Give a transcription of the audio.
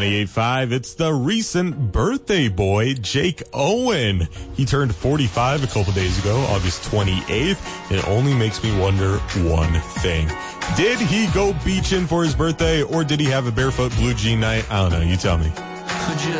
98.5, it's the recent birthday boy, Jake Owen. He turned 45 a couple days ago, August 28th. It only makes me wonder one thing. Did he go beaching for his birthday, or did he have a barefoot blue jean night? I don't know. You tell me. Could you